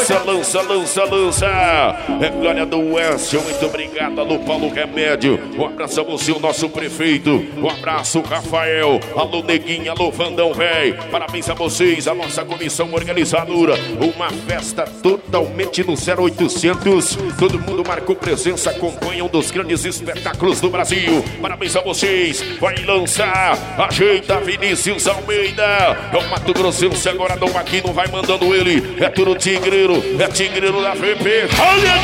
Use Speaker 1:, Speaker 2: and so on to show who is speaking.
Speaker 1: lança. É glória do Oeste, muito obrigado, alô Paulo Remédio. Um abraço a você, o nosso prefeito. Um abraço, Rafael. Alô Neguinho, alô Vandão Véi. Parabéns a vocês, a nossa comissão organizadora. Uma festa totalmente no 0800. Todo mundo marcou presença, acompanha um dos grandes espetáculos do Brasil. Parabéns a vocês. Vai lançar, ajeita Vinícius Almeida. É o Mato Grossense agora, Dom Aquino vai mandando ele. É tudo tigreiro da VP. Olha